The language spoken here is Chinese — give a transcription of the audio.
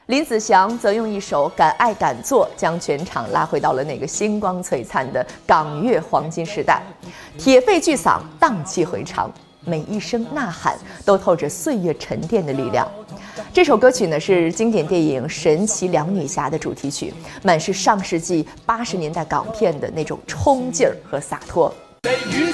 林子祥则用一首《敢爱敢做》将全场拉回到了那个星光璀璨的港乐黄金时代，铁肺巨嗓荡气回肠，每一声呐喊都透着岁月沉淀的力量。这首歌曲呢是经典电影《神奇两女侠》的主题曲，满是上世纪80年代港片的那种冲劲儿和洒脱。